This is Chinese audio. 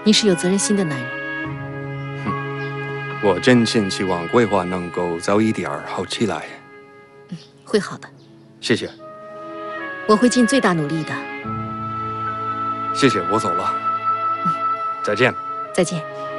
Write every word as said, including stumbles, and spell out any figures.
你是有责任心的男人。 哼，我真心希望桂花能够早一点好起来。 嗯，会好的。 谢谢。 我会尽最大努力的。 谢谢，我走了。 嗯， 再见。 再见。